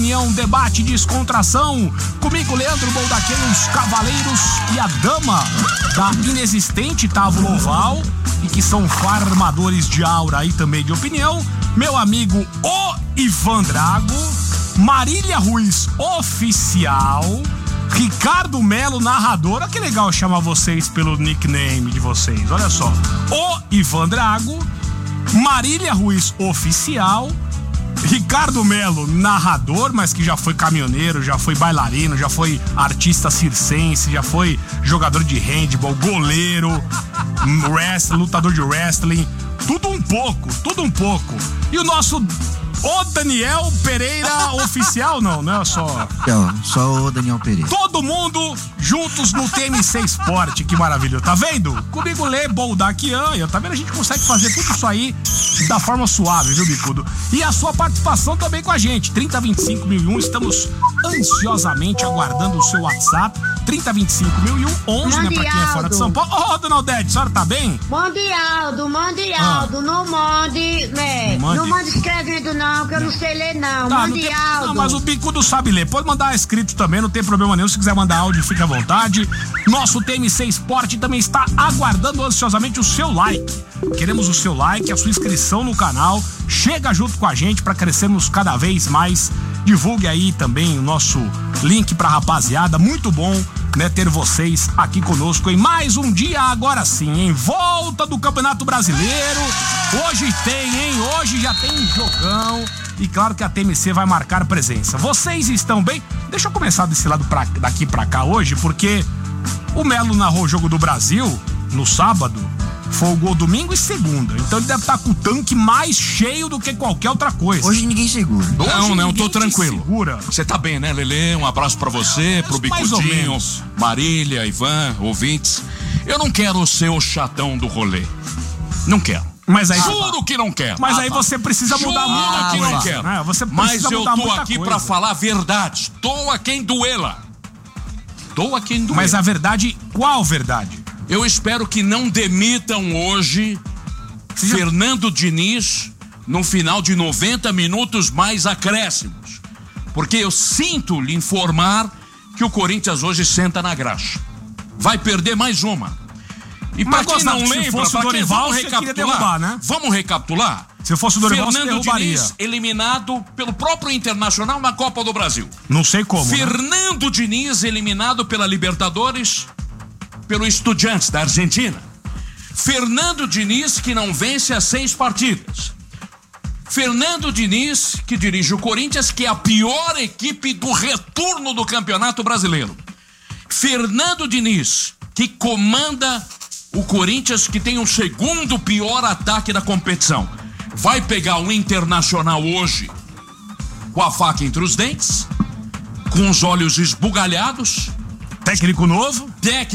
opinião, debate, descontração. Comigo, Leandro Boldaqueiro, os cavaleiros e a dama da inexistente Távola Oval, e que são farmadores de aura e também de opinião. Meu amigo, o Ivan Drago, Marília Ruiz, oficial, Ricardo Melo, narrador. Olha que legal chamar vocês pelo nickname de vocês. Olha só. O Ivan Drago, Marília Ruiz, oficial, Ricardo Melo, narrador, mas que já foi caminhoneiro, já foi bailarino, já foi artista circense, já foi jogador de handball, goleiro, lutador de wrestling. Tudo um pouco. E o nosso Daniel Pereira oficial, não é só... Não, só o Daniel Pereira. Todo mundo juntos no TMC Esporte, que maravilha, tá vendo? Comigo, Lê Boldaquian, tá vendo? A gente consegue fazer tudo isso aí da forma suave, viu, Bicudo? E a sua participação também com a gente, 3025.001, estamos ansiosamente aguardando o seu WhatsApp, 3025.001, 11, né, pra quem é fora de São Paulo. Ô, Dona Odete, a senhora tá bem? Mande Aldo, não mande, né? Não mande escrevendo não, que eu não sei ler não, tá, mande Aldo. Não, mas o Bicudo sabe ler, pode mandar escrito também, não tem problema nenhum, se quiser mandar áudio, fica à vontade. Nosso TMC Esporte também está aguardando ansiosamente o seu like. Queremos o seu like, a sua inscrição no canal, chega junto com a gente para crescermos cada vez mais. Divulgue aí também o nosso link pra rapaziada, muito bom, né, ter vocês aqui conosco em mais um dia, agora sim, em volta do Campeonato Brasileiro. Hoje tem, hein? Hoje já tem jogão e claro que a TMC vai marcar presença. Vocês estão bem? Deixa eu começar desse lado daqui pra cá hoje, porque o Melo narrou o Jogo do Brasil no sábado, folgou domingo e segunda, então ele deve estar com o tanque mais cheio do que qualquer outra coisa. Hoje ninguém segura. Não, tô tranquilo. Segura. Você tá bem, né, Lelê? Um abraço pra você, pro Bicudinho, Marília, Ivan, ouvintes. Eu não quero ser o chatão do rolê. Não quero. Mas aí, juro que não quero. Mas aí você precisa mudar muita que coisa. não quero. Né? Você mas eu tô aqui pra falar a verdade. Doa quem doê-la. Doa quem doê-la. Mas a verdade, qual verdade? Eu espero que não demitam hoje Fernando Diniz no final de 90 minutos mais acréscimos. Porque eu sinto lhe informar que o Corinthians hoje senta na graxa. Vai perder mais uma. E pra quem não lembra, pra quem vamos recapitular, né? Vamos recapitular. Se eu fosse o Dorival, Fernando Diniz eliminado pelo próprio Internacional na Copa do Brasil. Não sei como. Fernando Diniz eliminado pela Libertadores pelo Estudiantes da Argentina. Fernando Diniz que não vence as 6 partidas. Fernando Diniz que dirige o Corinthians, que é a pior equipe do retorno do Campeonato Brasileiro. Fernando Diniz que comanda o Corinthians, que tem o segundo pior ataque da competição. Vai pegar o Internacional hoje com a faca entre os dentes, com os olhos esbugalhados. Técnico novo,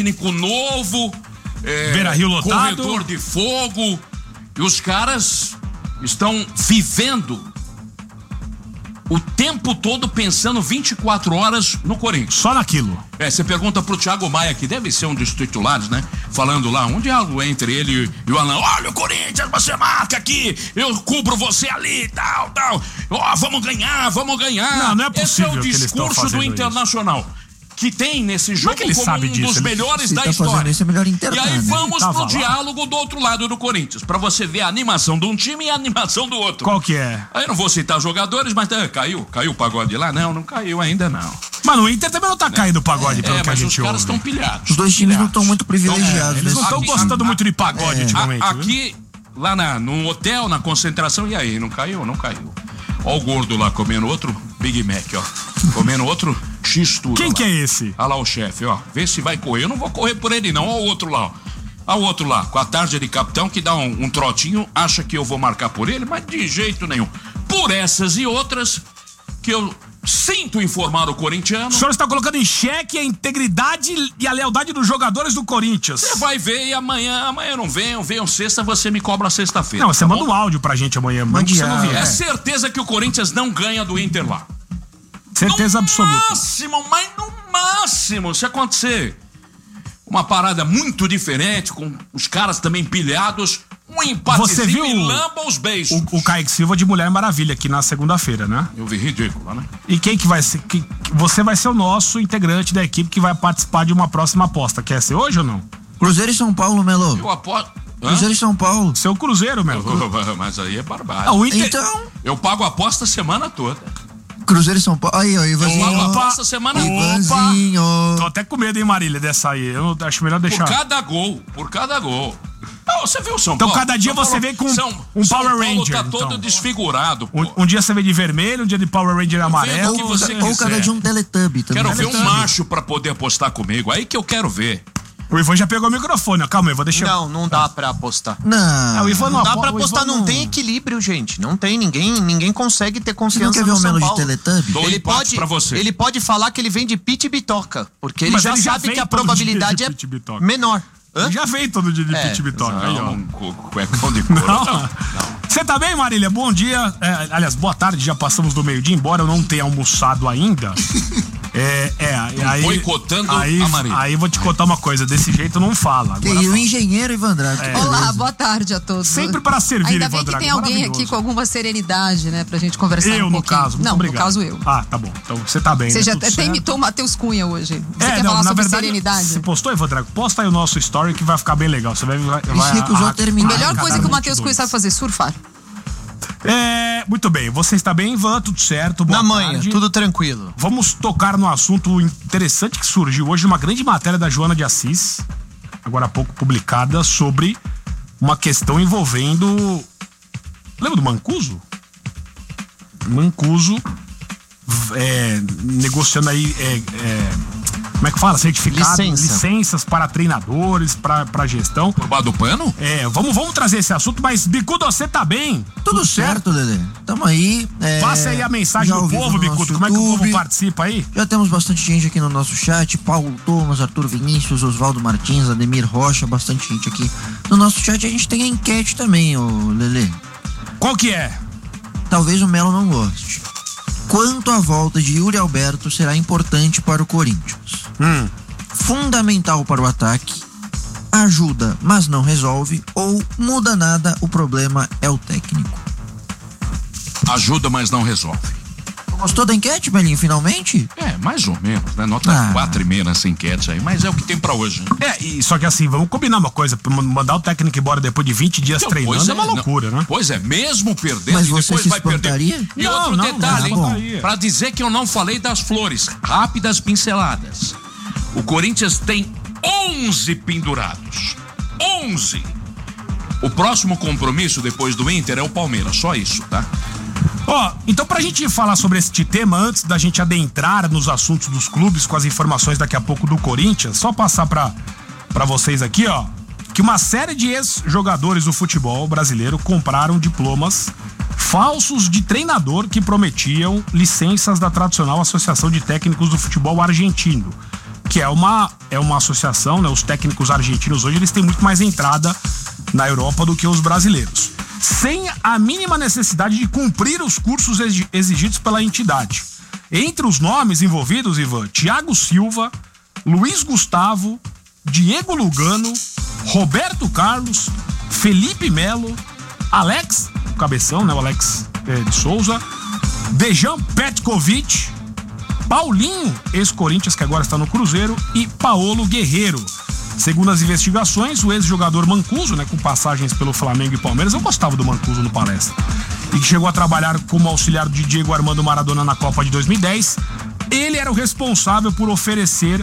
Beira-Rio lotado, corredor de fogo, e os caras estão vivendo o tempo todo pensando 24 horas no Corinthians. Só naquilo. Você pergunta pro Thiago Maia, que deve ser um dos titulares, né? Falando lá, um diálogo entre ele e o Alan. Olha, o Corinthians, você marca aqui, eu cubro você ali, tal. Vamos ganhar. Não é possível. Esse é o discurso do Internacional. Que tem nesse jogo que ele como sabe um disso? dos melhores da tá história. Isso é melhor e aí vamos pro lá. diálogo do outro lado do Corinthians, pra você ver a animação de um time e a animação do outro. Qual que é? Aí eu não vou citar jogadores, mas caiu o pagode lá? Não caiu ainda não. Mas no Inter também não tá caindo o pagode, pelo que a gente ouve. Os caras estão pilhados. Os dois times não estão muito privilegiados. Eles não estão gostando muito de pagode ultimamente. Aqui, lá no hotel, na concentração, e aí, não caiu? Não caiu. Ó o gordo lá comendo outro Big Mac, ó. Comendo outro X-Tudo. Quem lá. Que é esse? Olha lá o chefe, ó. Vê se vai correr. Eu não vou correr por ele, não. Ó o outro lá, ó. Ó o outro lá, com a tarja de capitão, que dá um trotinho, acha que eu vou marcar por ele, mas de jeito nenhum. Por essas e outras, que eu sinto informar o corintiano. O senhor está colocando em xeque a integridade e a lealdade dos jogadores do Corinthians. Você vai ver e amanhã não venham sexta, você me cobra sexta-feira. Não, você manda um áudio pra gente amanhã. Mande você não vier. É certeza que o Corinthians não ganha do Inter lá. Certeza absoluta. No máximo, se acontecer uma parada muito diferente, com os caras também pilhados, Um empatezinho Você viu e lamba os beijos. O Kaique Silva de Mulher Maravilha aqui na segunda-feira, né? Eu vi ridículo, né? E quem que vai ser? Você vai ser o nosso integrante da equipe que vai participar de uma próxima aposta. Quer ser hoje ou não? Cruzeiro e São Paulo, Melo. Eu aposto. Cruzeiro e São Paulo. Seu Cruzeiro, Melo. Mas aí é barbado. Então. Eu pago a aposta a semana toda. Cruzeiro e São Paulo. Aí, ó, Ivanzinho. Eu pago a aposta a semana toda. Ivanzinho. Tô até com medo, hein, Marília, dessa aí. Eu acho melhor deixar. Por cada gol. Não, você viu o São Paulo? Então cada dia você vem com um Power Ranger. São Paulo tá todo desfigurado, pô. Um dia você vem de vermelho, um dia de Power Ranger amarelo. Ou cada dia um Teletubby também. Quero ver um macho pra poder apostar comigo. Aí que eu quero ver. O Ivan já pegou o microfone, ó. Calma aí, vou deixar. Não dá pra apostar. Não. O Ivan Não dá pra apostar, não tem equilíbrio, gente. Não tem, ninguém consegue ter confiança no São Paulo. Você não quer ver o Melo de Teletubby? Ele pode falar que ele vem de Pit Bitoca, porque ele Mas já ele já sabe vem que a todo probabilidade dia é de Pit Bitoca. menor. Ele já veio todo dia de Pit Bitoca. Aí, ó. Um cuecão de couro. Não. Você tá bem, Marília? Bom dia. Aliás, boa tarde, já passamos do meio-dia, embora eu não tenha almoçado ainda. Aí, boicotando a Marília. Aí vou te contar uma coisa, desse jeito não fala. Agora E o engenheiro Ivan Drago. Olá, boa tarde a todos. Sempre para servir, Ainda Ivan bem que Drago, tem alguém aqui com alguma serenidade, né, pra gente conversar um pouquinho. No caso, muito não, obrigado. no caso eu. Ah, tá bom. Então você tá bem, Você né? já Tudo até certo. imitou o Matheus Cunha hoje. Você quer não, falar na sobre verdade, serenidade? Você postou, Ivan Drago? Posta aí o nosso story que vai ficar bem legal. Você vai se recusou a terminar. A melhor coisa que o Matheus Cunha 22. sabe fazer, surfar. Muito bem. Você está bem, Ivan? Tudo certo? Boa Na manhã, tarde. tudo tranquilo. Vamos tocar no assunto interessante que surgiu hoje, uma grande matéria da Joana de Assis, agora há pouco publicada, sobre uma questão envolvendo... Lembra do Mancuso? Mancuso negociando aí... como é que fala? Certificado, licenças para treinadores, para gestão. Por baixo do pano? Vamos trazer esse assunto, mas Bicudo, você tá bem? Tudo certo, Lelê. Tamo aí. Passa aí a mensagem do povo, Bicudo. Como é que o povo participa aí? Já temos bastante gente aqui no nosso chat. Paulo Thomas, Arthur Vinícius, Oswaldo Martins, Ademir Rocha, bastante gente aqui. No nosso chat a gente tem a enquete também, ô Lelê. Qual que é? Talvez o Melo não goste. Quanto a volta de Yuri Alberto será importante para o Corinthians? Fundamental para o ataque, ajuda, mas não resolve, ou muda nada, o problema é o técnico? Ajuda, mas não resolve. Gostou da enquete, Belinho, finalmente? Mais ou menos, né? Nota 4,5 nessa enquete aí, mas é o que tem pra hoje. Só que assim, vamos combinar uma coisa, mandar o técnico embora depois de 20 dias treinando é uma loucura, né? Pois é, mesmo perdendo, mas e você depois se vai perder. E outro detalhe, pra dizer que eu não falei das flores, rápidas pinceladas. O Corinthians tem 11 pendurados. 11! O próximo compromisso depois do Inter é o Palmeiras, só isso, tá? Então pra gente falar sobre este tema, antes da gente adentrar nos assuntos dos clubes, com as informações daqui a pouco do Corinthians, só passar pra vocês aqui, que uma série de ex-jogadores do futebol brasileiro compraram diplomas falsos de treinador que prometiam licenças da tradicional Associação de Técnicos do Futebol Argentino, que é uma associação, né? Os técnicos argentinos hoje eles têm muito mais entrada na Europa do que os brasileiros, sem a mínima necessidade de cumprir os cursos exigidos pela entidade. Entre os nomes envolvidos, Ivan, Thiago Silva, Luiz Gustavo, Diego Lugano, Roberto Carlos, Felipe Melo, Alex, o cabeção, né, o Alex de Souza, Dejan Petkovic, Paulinho, ex-Corinthians, que agora está no Cruzeiro, e Paolo Guerreiro. Segundo as investigações, o ex-jogador Mancuso, né, com passagens pelo Flamengo e Palmeiras, eu gostava do Mancuso no Palestra, e que chegou a trabalhar como auxiliar de Diego Armando Maradona na Copa de 2010, ele era o responsável por oferecer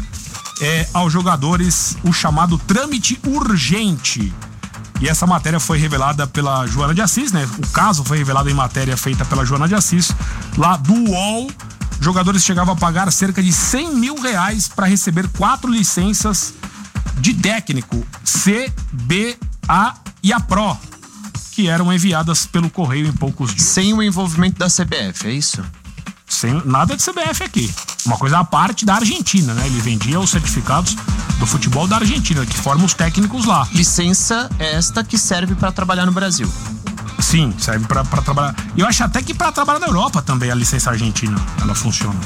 aos jogadores o chamado trâmite urgente. E essa matéria foi revelada pela Joana de Assis, né? O caso foi revelado em matéria feita pela Joana de Assis, lá do UOL. Jogadores chegavam a pagar cerca de R$100 mil para receber 4 licenças de técnico, C, B, A e a Pro, que eram enviadas pelo correio em poucos dias. Sem o envolvimento da CBF, é isso? Sem nada de CBF aqui. Uma coisa à parte da Argentina, né? Ele vendia os certificados do futebol da Argentina, que formam os técnicos lá. Licença esta que serve para trabalhar no Brasil. Sim, serve para trabalhar. E eu acho até que para trabalhar na Europa também a licença argentina, ela funciona.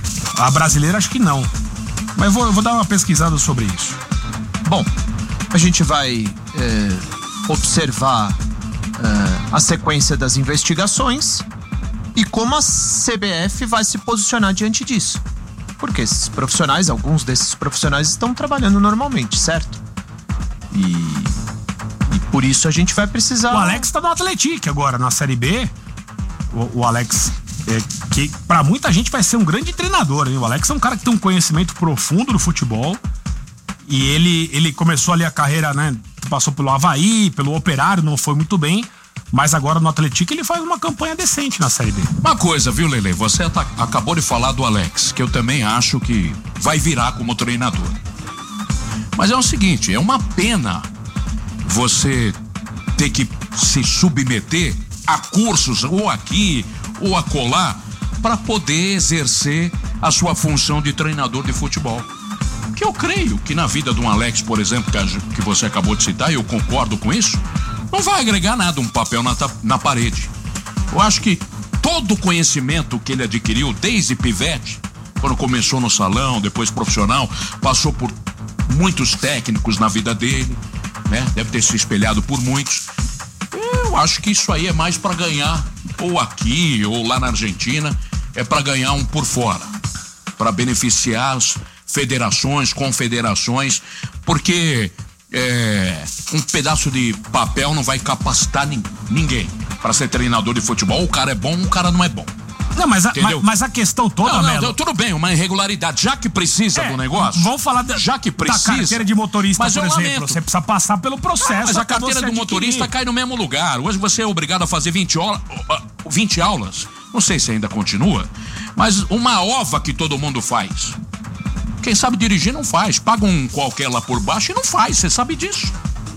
A brasileira acho que não. Mas eu vou dar uma pesquisada sobre isso. Bom, a gente vai observar a sequência das investigações e como a CBF vai se posicionar diante disso. Porque esses profissionais, alguns desses profissionais estão trabalhando normalmente, certo? E por isso a gente vai precisar... O Alex tá no Atlético agora, na Série B. O Alex, que pra muita gente vai ser um grande treinador, hein? O Alex é um cara que tem um conhecimento profundo do futebol. E ele começou ali a carreira, né? Passou pelo Avaí, pelo Operário, não foi muito bem. Mas agora no Atlético ele faz uma campanha decente na Série B. Uma coisa, viu, Lele? Você acabou de falar do Alex, que eu também acho que vai virar como treinador. Mas é o seguinte, é uma pena você ter que se submeter a cursos ou aqui ou acolá para poder exercer a sua função de treinador de futebol. Que eu creio que na vida de um Alex, por exemplo, que você acabou de citar, e eu concordo com isso, não vai agregar nada um papel na parede. Eu acho que todo o conhecimento que ele adquiriu desde pivete, quando começou no salão, depois profissional, passou por muitos técnicos na vida dele, né? Deve ter se espelhado por muitos. Eu acho que isso aí é mais para ganhar, ou aqui, ou lá na Argentina, é para ganhar um por fora, para beneficiar as federações, confederações, porque um pedaço de papel não vai capacitar ninguém para ser treinador de futebol. O cara é bom, o cara não é bom. Não, mas a questão toda, Melo... Tudo bem, uma irregularidade. Já que precisa do negócio... Vamos falar já que precisa... da carteira de motorista, mas por exemplo. Você precisa passar pelo processo. Mas a carteira do motorista cai no mesmo lugar. Hoje você é obrigado a fazer 20 aulas. Não sei se ainda continua. Mas uma ova que todo mundo faz. Quem sabe dirigir não faz. Paga um qualquer lá por baixo e não faz. Você sabe disso.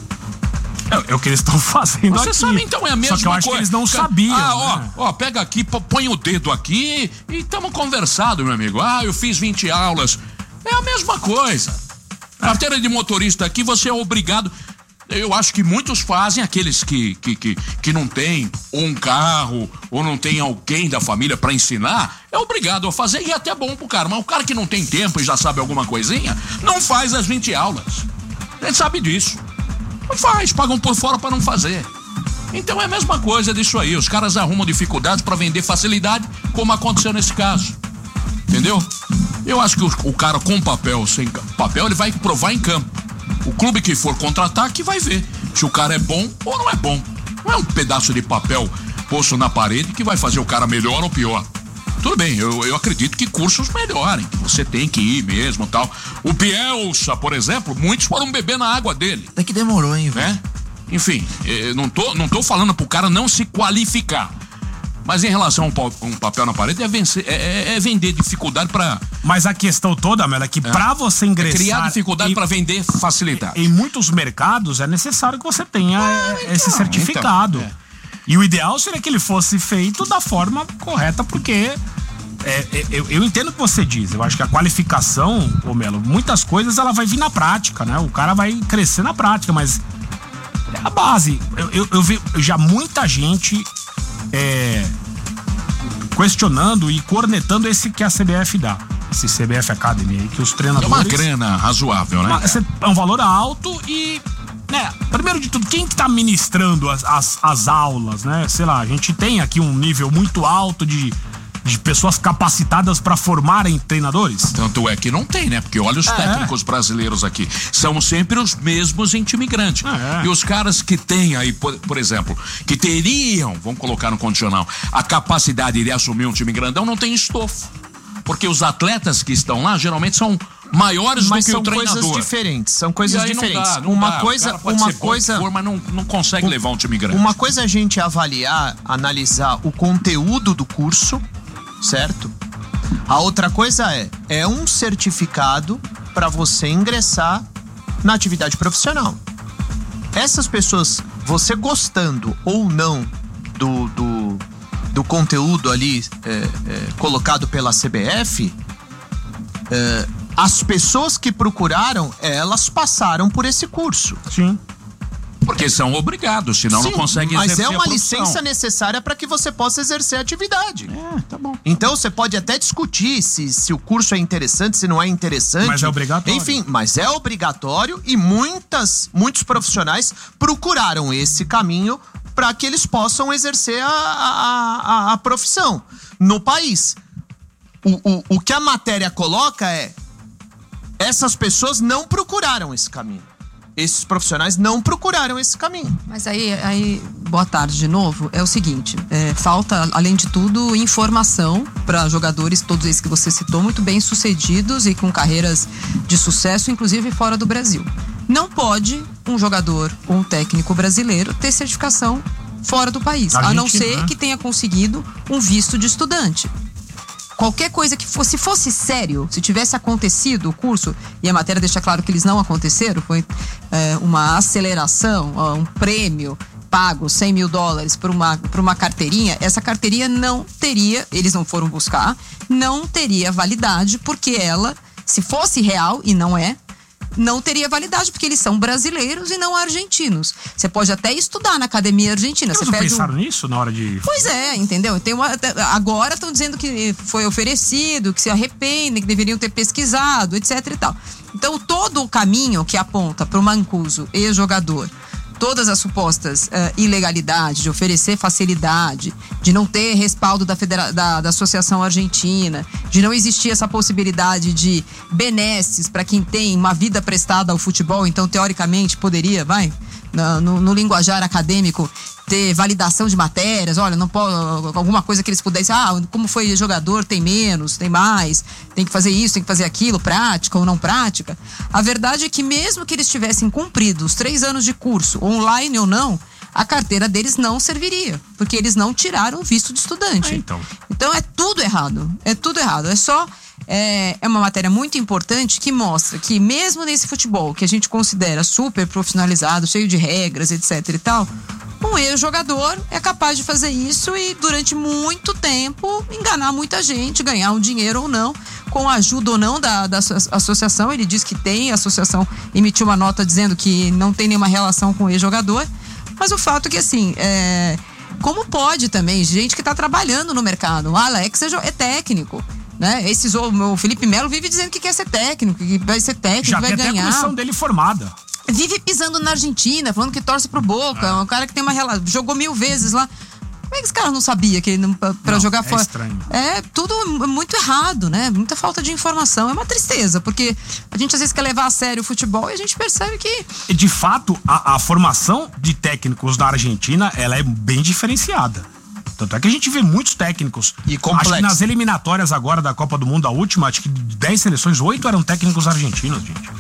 É o que eles estão fazendo aqui. Você sabe, então é a mesma coisa. Só que eu acho que eles não sabiam. Ó, pega aqui, põe o dedo aqui e estamos conversando, meu amigo. Eu fiz 20 aulas. É a mesma coisa. Carteira de motorista aqui, você é obrigado. Eu acho que muitos fazem, aqueles que não tem um carro ou não tem alguém da família para ensinar, é obrigado a fazer e é até bom pro cara. Mas o cara que não tem tempo e já sabe alguma coisinha, não faz as 20 aulas. A gente sabe disso. Não faz, pagam por fora para não fazer. Então é a mesma coisa disso aí. Os caras arrumam dificuldades para vender facilidade, como aconteceu nesse caso. Entendeu? Eu acho que o cara com papel, sem papel, ele vai provar em campo. O clube que for contratar que vai ver se o cara é bom ou não é bom. Não é um pedaço de papel posto na parede que vai fazer o cara melhor ou pior. Tudo bem, eu acredito que cursos melhorem, que você tem que ir mesmo e tal. O Bielsa, por exemplo, muitos foram beber na água dele. Até que demorou, hein, velho? Né? Enfim, não tô falando pro cara não se qualificar. Mas em relação a um papel na parede, é vender dificuldade pra... Mas a questão toda, Mela, é que pra você ingressar... criar dificuldade pra vender facilidade. Em muitos mercados é necessário que você tenha esse certificado. E o ideal seria que ele fosse feito da forma correta, porque eu entendo o que você diz. Eu acho que a qualificação, Melo, muitas coisas ela vai vir na prática, né? O cara vai crescer na prática, mas é a base. Eu vi já muita gente questionando e cornetando esse que a CBF dá. Esse CBF Academy aí, que os treinadores... É uma grana razoável, né? É um valor alto e... primeiro de tudo, quem que tá ministrando as aulas, né? Sei lá, a gente tem aqui um nível muito alto de pessoas capacitadas para formarem treinadores. Tanto é que não tem, né? Porque olha os técnicos brasileiros aqui. São sempre os mesmos em time grande. E os caras que têm aí, por exemplo, que teriam, vamos colocar no condicional, a capacidade de assumir um time grandão, não tem estofo. Porque os atletas que estão lá geralmente são maiores do que o treinador. Mas são coisas diferentes, são coisas diferentes. Uma coisa, mas não consegue levar um time grande. Uma coisa é a gente avaliar, analisar o conteúdo do curso, certo? A outra coisa é um certificado para você ingressar na atividade profissional. Essas pessoas, você gostando ou não do conteúdo ali colocado pela CBF, as pessoas que procuraram, elas passaram por esse curso. Sim. Porque são obrigados, senão não conseguem exercer a Mas é uma profissão. licença necessária para que você possa exercer a atividade. Tá bom. Então você pode até discutir se o curso é interessante, se não é interessante. Mas é obrigatório. Enfim, mas é obrigatório e muitos profissionais procuraram esse caminho para que eles possam exercer a profissão no país. O que a matéria coloca é: essas pessoas não procuraram esse caminho. Esses profissionais não procuraram esse caminho. Mas aí, boa tarde de novo, é o seguinte, falta, além de tudo, informação para jogadores, todos esses que você citou, muito bem sucedidos e com carreiras de sucesso, inclusive fora do Brasil. Não pode um jogador ou um técnico brasileiro ter certificação fora do país, a não ser que tenha conseguido um visto de estudante. Qualquer coisa que fosse sério, se tivesse acontecido o curso, e a matéria deixa claro que eles não aconteceram, foi uma aceleração, um prêmio pago $100 mil por uma carteirinha, essa carteirinha não teria, eles não foram buscar, não teria validade, porque ela, se fosse real, e não é, não teria validade, porque eles são brasileiros e não argentinos. Você pode até estudar na academia argentina. Eles não pensaram nisso na hora de... Pois é, entendeu? Agora estão dizendo que foi oferecido, que se arrependem, que deveriam ter pesquisado, etc e tal. Então, todo o caminho que aponta para o Mancuso, ex-jogador, todas as supostas ilegalidades de oferecer facilidade, de não ter respaldo da Associação Argentina, de não existir essa possibilidade de benesses para quem tem uma vida prestada ao futebol, então teoricamente poderia, no linguajar acadêmico, ter validação de matérias, olha, não pode, alguma coisa que eles pudessem, como foi jogador, tem menos, tem mais, tem que fazer isso, tem que fazer aquilo, prática ou não prática. A verdade é que mesmo que eles tivessem cumprido os 3 anos de curso, online ou não, a carteira deles não serviria, porque eles não tiraram o visto de estudante. Então é tudo errado, é só... É uma matéria muito importante que mostra que mesmo nesse futebol que a gente considera super profissionalizado, cheio de regras, etc e tal, um ex-jogador é capaz de fazer isso e durante muito tempo enganar muita gente, ganhar um dinheiro ou não, com a ajuda ou não da associação. Ele diz que tem, a associação emitiu uma nota dizendo que não tem nenhuma relação com o ex-jogador, mas o fato é que assim, como pode também gente que está trabalhando no mercado, o Alex é técnico, né? O Felipe Melo vive dizendo que quer ser técnico, que vai ser técnico, já vai ganhar. Já tem a comissão dele formada. Vive pisando na Argentina, falando que torce pro Boca, é um cara que tem uma relação, jogou 1000 vezes lá. Como é que esse cara não sabia que ele não, pra jogar fora? Estranho. É tudo muito errado, né? Muita falta de informação. É uma tristeza, porque a gente às vezes quer levar a sério o futebol e a gente percebe que... De fato, a formação de técnicos da Argentina, ela é bem diferenciada. Tanto é que a gente vê muitos técnicos. E complexo. Acho que nas eliminatórias agora da Copa do Mundo, a última, acho que de 10 seleções, 8 eram técnicos argentinos, gente.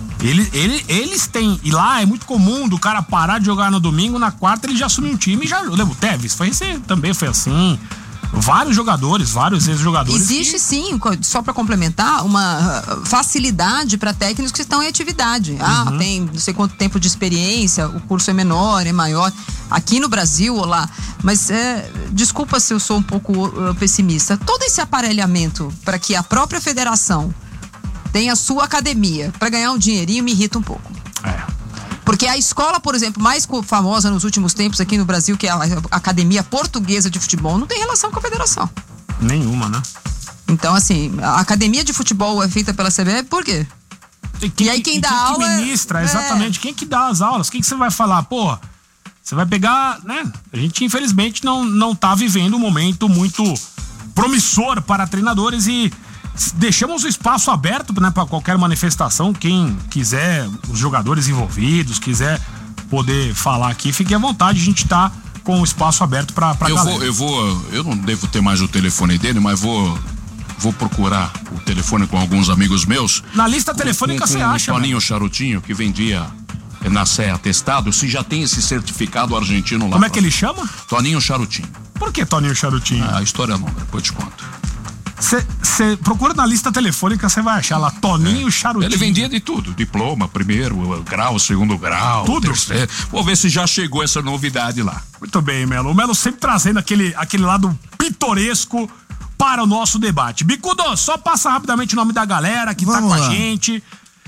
Eles têm, e lá é muito comum do cara parar de jogar no domingo, na quarta ele já assumiu um time e já levou. O Tevez também foi assim. Vários jogadores, vários ex-jogadores. Existe sim, só para complementar, uma facilidade para técnicos que estão em atividade. Tem não sei quanto tempo de experiência, o curso é menor, é maior. Aqui no Brasil ou lá. Mas desculpa se eu sou um pouco pessimista. Todo esse aparelhamento para que a própria federação tenha a sua academia para ganhar um dinheirinho me irrita um pouco. Porque a escola, por exemplo, mais famosa nos últimos tempos aqui no Brasil, que é a Academia Portuguesa de Futebol, não tem relação com a federação. Nenhuma, né? Então, assim, a academia de futebol é feita pela CBF, por quê? E aí quem dá aula... Quem ministra, exatamente. Quem que dá as aulas? Quem que você vai falar? Pô, você vai pegar, né? A gente, infelizmente, não tá vivendo um momento muito promissor para treinadores e... Deixamos o espaço aberto, né, para qualquer manifestação. Quem quiser, os jogadores envolvidos, quiser poder falar aqui, fique à vontade. A gente tá com o espaço aberto pra galera. Eu não devo ter mais o telefone dele, mas vou procurar o telefone com alguns amigos meus. Na lista telefônica você acha, o Toninho Charutinho, que vendia na Sé atestado, se já tem esse certificado argentino lá. Como é que ele chama? Toninho Charutinho. Por que Toninho Charutinho? A história é longa, depois eu te conto. Você procura na lista telefônica, você vai achar lá Toninho Charutinho. Ele vendia de tudo, diploma, primeiro grau, segundo grau, tudo. Terceiro. Vou ver se já chegou essa novidade lá. Muito bem, Melo. O Melo sempre trazendo aquele lado pitoresco para o nosso debate. Bicudo, só passa rapidamente o nome da galera que tá com a gente.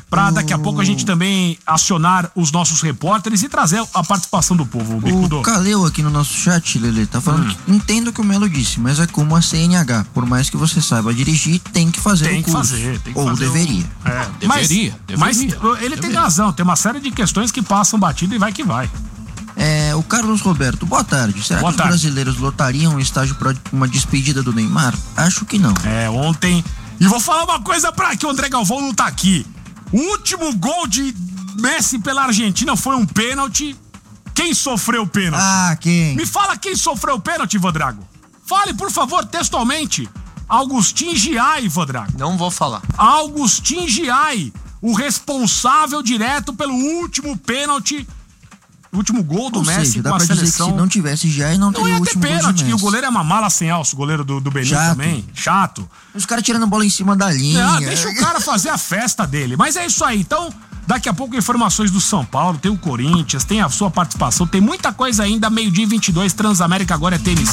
pra daqui a pouco a gente também acionar os nossos repórteres e trazer a participação do povo, Bicudo. O Caleu aqui no nosso chat, Lelê, tá falando que entendo o que o Melo disse, mas é como a CNH. Por mais que você saiba dirigir, tem que fazer o curso. Tem que ou fazer deveria. Deveria. Mas ele tem razão, tem uma série de questões que passam batido e vai que vai. O Carlos Roberto, boa tarde. Será que os brasileiros lotariam um estágio para uma despedida do Neymar? Acho que não. Ontem... E vou falar uma coisa pra que o André Galvão não tá aqui. O último gol de Messi pela Argentina foi um pênalti. Quem sofreu o pênalti? Quem? Me fala quem sofreu o pênalti, Vodrago. Fale, por favor, textualmente. Augustin Giai, Vodrago. Não vou falar. Augustin Giai, o responsável direto pelo último pênalti, o último gol do Messi dá com a pra seleção. Dizer que se não tivesse Giai, não teria o último gol de Messi. E o goleiro é uma mala sem alça, o goleiro do Benin também. Chato. Os caras tirando a bola em cima da linha. Deixa o cara fazer a festa dele. Mas é isso aí. Então, daqui a pouco informações do São Paulo, tem o Corinthians, tem a sua participação, tem muita coisa ainda, 12:22, Transamérica agora é TNC.